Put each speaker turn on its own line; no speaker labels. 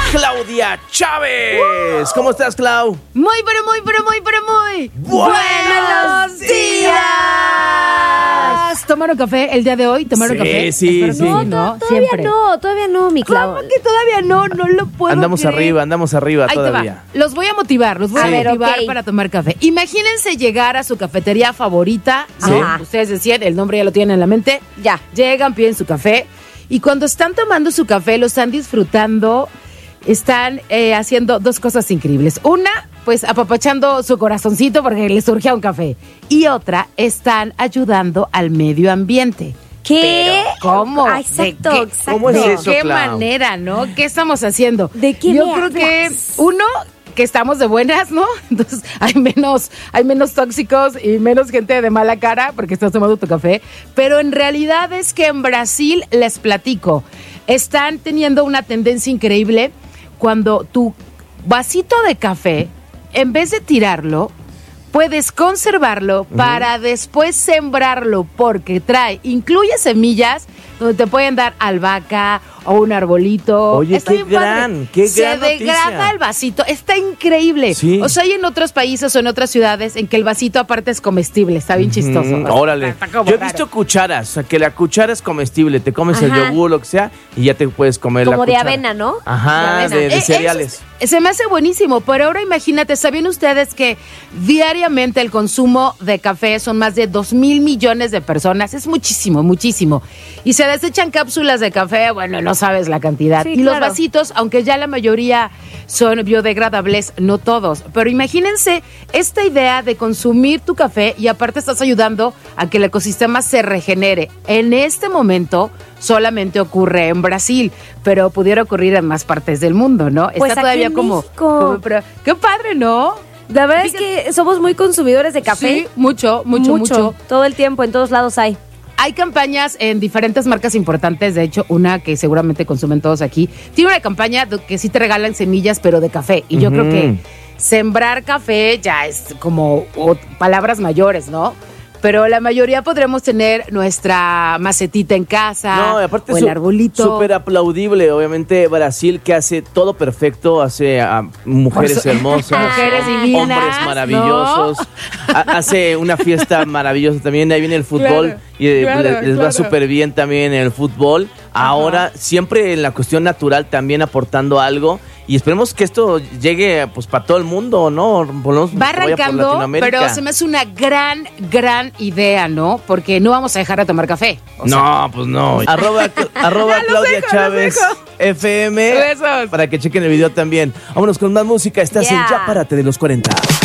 Claudia Chávez. ¿Cómo estás, Clau?
Muy buenos días. ¿Tomaron café el día de hoy? ¿Tomaron café?
Sí.
No,
Todavía no, mi Clau.
¿Cómo que todavía no? No lo puedo
Andamos
creer.
arriba
Ahí
todavía.
te va. Los voy a motivar,
ok.
para tomar café. Imagínense llegar a su cafetería favorita.
Sí.
¿No? Ustedes decían, el nombre ya lo tienen en la mente.
Ya.
Llegan, piden su café. Y cuando están tomando su café, lo están disfrutando. Están haciendo dos cosas increíbles. Una, pues apapachando su corazoncito porque les surge un café. Y otra, están ayudando al medio ambiente.
¿Qué?
¿Cómo?
Ah, exacto,
¿De qué?
exacto.
¿Cómo es
¿De
eso,
qué
Clau?
manera, no? ¿Qué estamos haciendo?
¿De qué
Yo
me
creo que,
hablas?
uno, que estamos de buenas, ¿no? Entonces hay menos tóxicos y menos gente de mala cara porque estás tomando tu café. Pero en realidad es que en Brasil, les platico, están teniendo una tendencia increíble cuando tu vasito de café, en vez de tirarlo, puedes conservarlo para después sembrarlo porque incluye semillas donde te pueden dar albahaca o un arbolito.
Oye,
Está
qué
bien padre.
gran noticia.
Se degrada el vasito, está increíble.
Sí.
O sea, hay en otros países o en otras ciudades en que el vasito aparte es comestible, está bien chistoso. O sea,
Órale.
está como
Yo he
raro.
visto cucharas, o sea, que la cuchara es comestible. Te comes el
Ajá.
yogur, lo que sea, y ya te puedes comer la
Como de
cuchara.
avena, ¿no?
Ajá,
De avena.
de
Eso
cereales.
se me hace buenísimo, pero ahora imagínate, ¿sabían ustedes que diariamente el consumo de café son más de 2,000 millones de personas? Es muchísimo, muchísimo. Y se desechan cápsulas de café, bueno, no sabes la cantidad.
Sí,
y los
claro.
vasitos, aunque ya la mayoría son biodegradables, no todos. Pero imagínense esta idea de consumir tu café y aparte estás ayudando a que el ecosistema se regenere. En este momento solamente ocurre en Brasil, pero pudiera ocurrir en más partes del mundo, ¿no?
Pues
Está
aquí
todavía
en
como,
México.
pero qué padre, ¿no?
La verdad es que somos muy consumidores de café.
Sí, mucho.
Todo el tiempo, en todos lados hay.
Hay campañas en diferentes marcas importantes, de hecho, una que seguramente consumen todos aquí, tiene una campaña que sí te regalan semillas, pero de café. Y yo creo que sembrar café ya es como palabras mayores, ¿no? Pero la mayoría podremos tener nuestra macetita en casa,
No, y aparte
o el arbolito.
súper aplaudible, obviamente Brasil que hace todo perfecto, hace a mujeres hermosas,
Mujeres divinas,
hombres maravillosos, hace una fiesta maravillosa también, ahí viene el fútbol
Claro,
y
claro,
les va súper bien también en el fútbol. Ahora siempre en la cuestión natural también aportando algo y esperemos que esto llegue pues para todo el mundo, ¿no? Por lo menos
Va
que vaya por
arrancando,
Latinoamérica.
pero se me hace una gran idea, ¿no? Porque no vamos a dejar de tomar café. O sea,
No, pues no. arroba Claudia Chávez FM
Besos.
para que chequen el video también. Vámonos con más música. Estás en
Yeah.
Ya Párate de los 40.